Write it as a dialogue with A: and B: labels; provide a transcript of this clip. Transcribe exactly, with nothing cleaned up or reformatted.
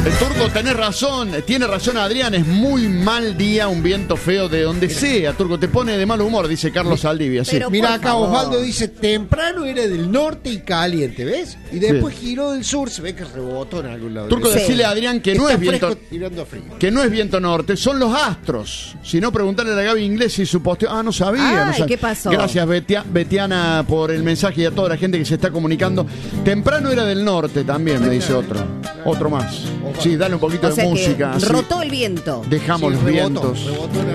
A: El Turco, tenés razón, tiene razón Adrián, es muy mal día, un viento feo de donde sea. Turco, te pone de mal humor, dice Carlos Saldivia. Sí.
B: Mira acá, favor. Osvaldo dice, temprano era del norte y caliente, ¿ves? Y después sí. giró del sur, se ve que rebotó en algún lado.
A: Turco, sí. decirle a Adrián que no, es viento,
B: tirando frío.
A: que no es viento norte, son los astros. Si no, preguntarle a la Gaby Inglés y su posteo. Ah, no sabía.
C: Ay,
A: no sabía.
C: ¿qué pasó?
A: Gracias, Betia, Betiana, por el mensaje y a toda la gente que se está comunicando. Temprano era del norte también, me dice otro. Otro más. Sí, dale un poquito
C: o
A: de
C: sea
A: música.
C: Que rotó el viento.
A: Dejamos
B: sí,
A: los
B: rebotó,
A: vientos.
B: Rebotó